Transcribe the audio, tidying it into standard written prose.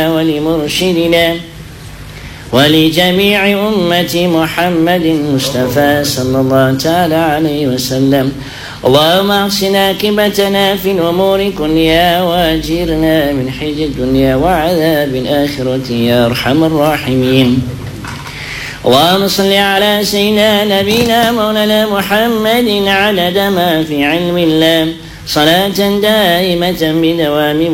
ولمرشدنا ولجميع أمة محمد المصطفى صلى الله تعالى عليه وسلم. اللهم احسن عاقبتنا في الأمور كلها وأجرنا من خزي الدنيا وعذاب الآخرة يا أرحم الراحمين. اللهم صل على سيدنا نبينا مولانا محمد عدد ما في علم الله صلاة دائمة بدوام